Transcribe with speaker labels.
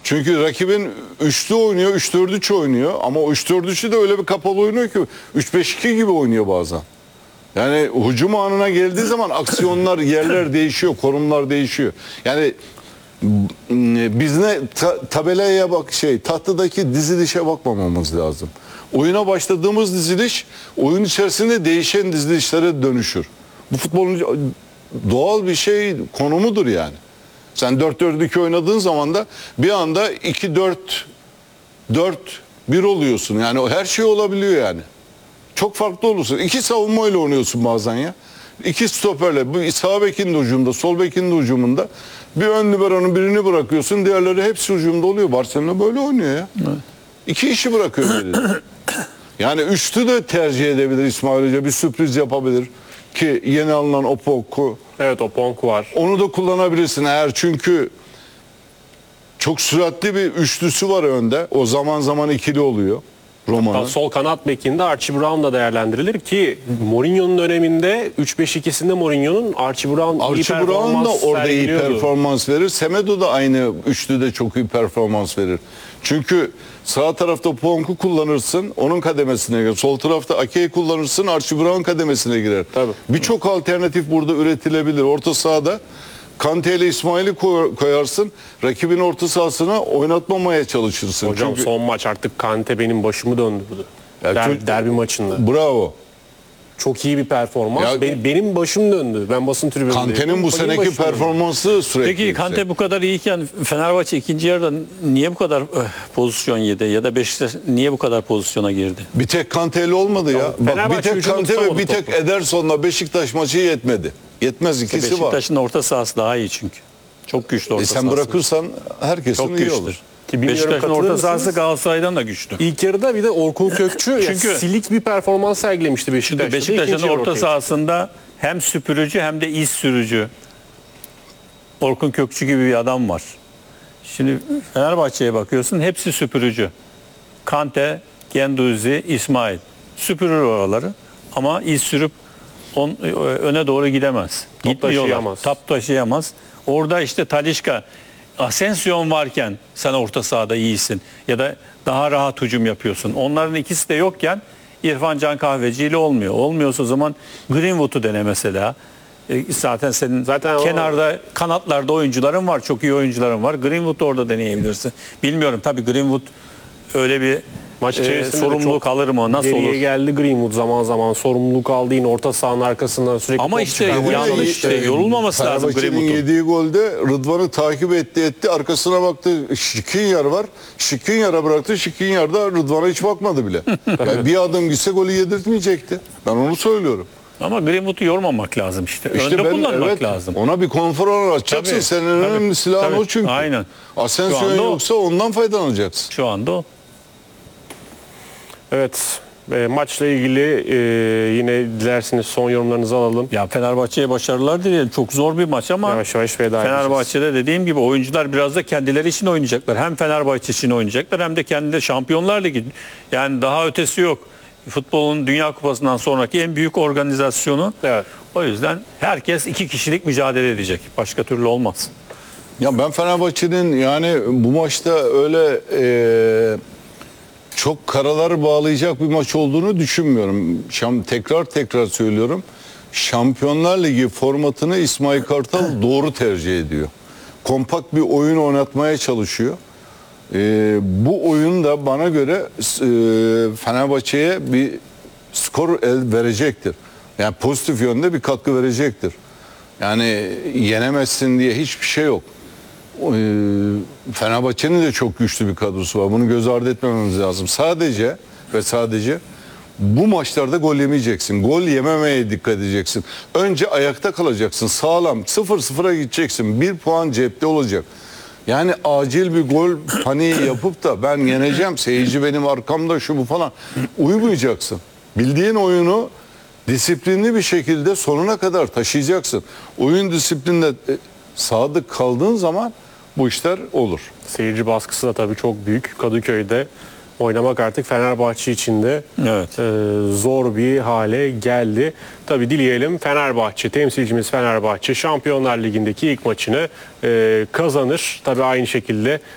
Speaker 1: Çünkü rakibin üçlü oynuyor, 3-4-3 oynuyor. Ama o 3-4-3'ü de öyle bir kapalı oynuyor ki 3-5-2 gibi oynuyor bazen. Yani hücum anına geldiği zaman aksiyonlar, yerler değişiyor, konumlar değişiyor. Yani biz ne tabelaya bak tahtadaki dizilişe bakmamamız lazım. Oyuna başladığımız diziliş oyun içerisinde değişen dizilişlere dönüşür. Bu futbolun doğal bir şey konumudur yani. Sen 4-4-2 oynadığın zaman da bir anda 2-4-4-1 oluyorsun. Yani o her şey olabiliyor yani. Çok farklı olursun. İki savunmayla oynuyorsun bazen ya. İki stoperle, bu sağ bekin de hücumda, sol bekin de hücumunda. Bir ön liberonun birini bırakıyorsun, diğerleri hepsi hücumda oluyor. Barcelona böyle oynuyor ya. Evet. İki işi bırakıyor. Yani üçlü de tercih edebilir İsmail Hoca. Bir sürpriz yapabilir. Ki yeni alınan Opoku.
Speaker 2: Evet, Opoku var.
Speaker 1: Onu da kullanabilirsin eğer, çünkü çok süratli bir üçlüsü var önde. O zaman zaman ikili oluyor. Roma'nın.
Speaker 2: Sol kanat bekinde Archie Brown da değerlendirilir ki Mourinho'nun döneminde 3-5-2'sinde Mourinho'nun Archie Brown
Speaker 1: da orada iyi performans verir. Semedo da aynı üçlüde çok iyi performans verir. Çünkü sağ tarafta Ponk'u kullanırsın, onun kademesine girer. Sol tarafta Ake'yi kullanırsın, Archie Brown kademesine girer. Birçok alternatif burada üretilebilir. Orta sahada Kante ile İsmail'i koyarsın. Rakibin orta sahasına oynatmamaya çalışırsın.
Speaker 2: Hocam çünkü son maç artık Kante benim başımı döndürdü. Derbi maçında.
Speaker 1: Bravo.
Speaker 2: Çok iyi bir performans. Benim başım döndü. Ben basın tribünündeyim.
Speaker 1: Kante'nin bu seneki performansı sürekli.
Speaker 3: Peki Kante bu kadar iyiyken Fenerbahçe ikinci yarıda niye bu kadar pozisyon yedi ya da Beşiktaş niye bu kadar pozisyona girdi?
Speaker 1: Bir tek Kante'li olmadı ya. Bak, bir tek Kante ve bir tek Ederson'la Beşiktaş maçı yetmedi. Yetmez, ikisi var.
Speaker 3: Beşiktaş'ın orta sahası daha iyi çünkü. Çok güçlü orta sahası.
Speaker 1: Sen bırakırsan herkesin
Speaker 3: çok
Speaker 1: iyi
Speaker 3: güçlü
Speaker 1: olur.
Speaker 3: Beşiktaş'ın orta sahası Galatasaray'dan da güçlü.
Speaker 2: İlk yarıda bir de Orkun Kökçü çünkü silik bir performans sergilemişti Beşiktaş'ta.
Speaker 3: Beşiktaş'ın orta sahasında hem süpürücü hem de iz sürücü Orkun Kökçü gibi bir adam var. Şimdi Fenerbahçe'ye bakıyorsun, hepsi süpürücü. Kante, Genduzi, İsmail süpürür oraları ama iz sürüp öne doğru gidemez. Top taşıyamaz. Orada işte Talisca, Asensio varken sen orta sahada iyisin ya da daha rahat hücum yapıyorsun. Onların ikisi de yokken İrfan Can Kahveci ile olmuyor. Olmuyorsa o zaman Greenwood'u dene mesela. Zaten senin kenarda kanatlarda oyuncuların var. Çok iyi oyuncuların var. Greenwood'u orada deneyebilirsin. Bilmiyorum tabii Greenwood öyle bir
Speaker 2: maç içerisinde
Speaker 3: sorumluluk alır mı? Nasıl olur?
Speaker 2: Geldi Greenwood zaman zaman sorumluluk aldı, yine orta sahanın arkasından sürekli.
Speaker 3: Ama yorulmaması lazım Greenwood'un.
Speaker 1: Yediği golde Rıdvan'ı takip etti. Arkasına baktı. Skriniar var. Skriniar'a bıraktı. Skriniar da Rıdvan'a hiç bakmadı bile. Yani bir adım gitse golü yedirtmeyecekti. Ben onu söylüyorum.
Speaker 3: Ama Greenwood'u yormamak lazım işte. Önde kullanmak lazım.
Speaker 1: Ona bir konfor alanı açacaksın. Senin önemli silahın o çünkü.
Speaker 3: Aynen.
Speaker 1: Asensio yoksa ondan faydalanacaksın.
Speaker 3: Şu anda o.
Speaker 2: Evet. Maçla ilgili yine dilerseniz son yorumlarınızı alalım.
Speaker 3: Ya Fenerbahçe'ye başarılar dileyelim. Çok zor bir maç ama
Speaker 2: yavaş yavaş veda
Speaker 3: Fenerbahçe'de dediğim gibi oyuncular biraz da kendileri için oynayacaklar. Hem Fenerbahçe için oynayacaklar hem de kendileri Şampiyonlar Ligi. Yani daha ötesi yok. Futbolun Dünya Kupası'ndan sonraki en büyük organizasyonu.
Speaker 2: Evet.
Speaker 3: O yüzden herkes 2 kişilik mücadele edecek. Başka türlü olmaz.
Speaker 1: Ya ben Fenerbahçe'nin yani bu maçta öyle çok karalar bağlayacak bir maç olduğunu düşünmüyorum. Tekrar söylüyorum. Şampiyonlar Ligi formatını İsmail Kartal doğru tercih ediyor. Kompakt bir oyun oynatmaya çalışıyor. Bu oyun da bana göre Fenerbahçe'ye bir skor verecektir. Yani pozitif yönde bir katkı verecektir. Yani yenemezsin diye hiçbir şey yok. Fenerbahçe'nin de çok güçlü bir kadrosu var. Bunu göz ardı etmememiz lazım. Sadece bu maçlarda gol yemeyeceksin. Gol yememeye dikkat edeceksin. Önce ayakta kalacaksın. Sağlam 0-0'a gideceksin. 1 puan cepte olacak. Yani acil bir gol paniği yapıp da ben yeneceğim, seyirci benim arkamda şu bu falan uymayacaksın. Bildiğin oyunu disiplinli bir şekilde sonuna kadar taşıyacaksın. Oyun disiplininde sadık kaldığın zaman bu işler olur.
Speaker 2: Seyirci baskısı da tabii çok büyük. Kadıköy'de oynamak artık Fenerbahçe için de zor bir hale geldi. Tabii dileyelim Fenerbahçe, temsilcimiz Fenerbahçe Şampiyonlar Ligi'ndeki ilk maçını kazanır. Tabii aynı şekilde